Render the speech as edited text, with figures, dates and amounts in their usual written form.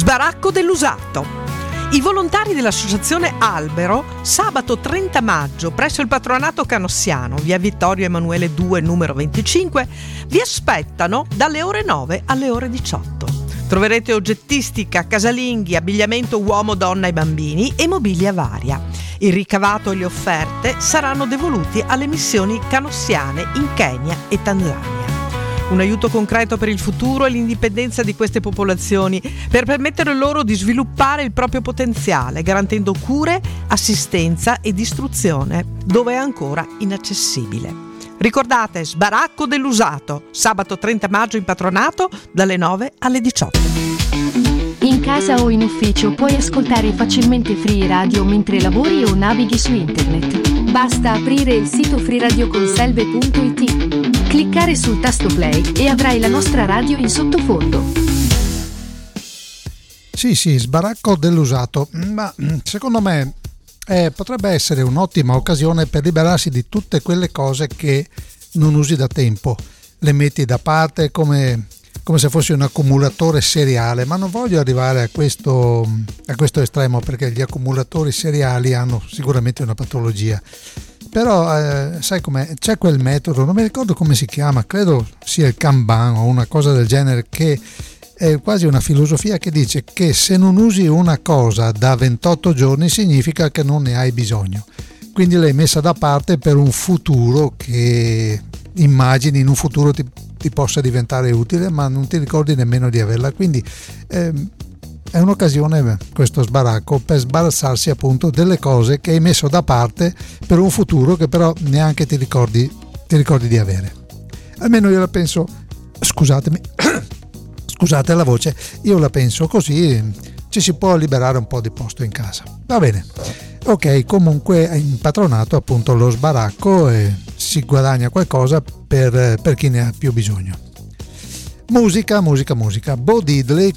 Sbaracco dell'usato. I volontari dell'associazione Albero, sabato 30 maggio, presso il patronato canossiano, via Vittorio Emanuele 2, numero 25, vi aspettano dalle ore 9 alle ore 18. Troverete oggettistica, casalinghi, abbigliamento uomo, donna e bambini e mobilia varia. Il ricavato e le offerte saranno devoluti alle missioni canossiane in Kenya e Tanzania. Un aiuto concreto per il futuro e l'indipendenza di queste popolazioni, per permettere loro di sviluppare il proprio potenziale, garantendo cure, assistenza ed istruzione dove è ancora inaccessibile. Ricordate, Sbaracco dell'usato, sabato 30 maggio in patronato, dalle 9 alle 18. In casa o in ufficio puoi ascoltare facilmente Free Radio mentre lavori o navighi su internet. Basta aprire il sito freeradioconselve.it, cliccare sul tasto play e avrai la nostra radio in sottofondo. Sì, Sbaracco dell'usato, ma secondo me potrebbe essere un'ottima occasione per liberarsi di tutte quelle cose che non usi da tempo. Le metti da parte come se fosse un accumulatore seriale, ma non voglio arrivare a questo estremo, perché gli accumulatori seriali hanno sicuramente una patologia. Però sai com'è? C'è quel metodo, non mi ricordo come si chiama, credo sia il Kanban o una cosa del genere, che è quasi una filosofia che dice che se non usi una cosa da 28 giorni significa che non ne hai bisogno, quindi l'hai messa da parte per un futuro che immagini in un futuro ti possa diventare utile, ma non ti ricordi nemmeno di averla. Quindi è un'occasione, questo sbaracco, per sbarazzarsi appunto delle cose che hai messo da parte per un futuro che però neanche ti ricordi di avere. Almeno io la penso, scusatemi, scusate la voce, io la penso così, ci si può liberare un po' di posto in casa. Va bene, ok, comunque in patronato appunto lo sbaracco e si guadagna qualcosa per chi ne ha più bisogno. Musica. Bo Diddley